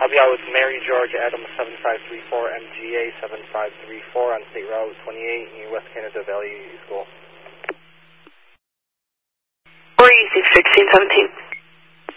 I'll be out with Mary George Adam 7534 MGA 7534 on State Route 28 near West Canada Valley School. 486 1617.